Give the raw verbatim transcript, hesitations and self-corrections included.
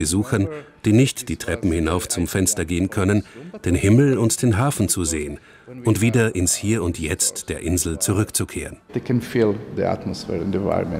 Besuchern, die nicht die Treppen hinauf zum Fenster gehen können, den Himmel und den Hafen zu sehen und wieder ins Hier und Jetzt der Insel zurückzukehren.